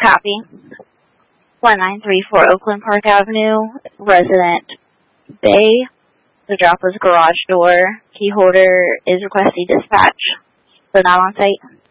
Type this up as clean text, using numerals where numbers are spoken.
Copy. 1934 Oakland Park Avenue, resident Bay. The drop was garage door. Key holder is requesting dispatch. So not on site.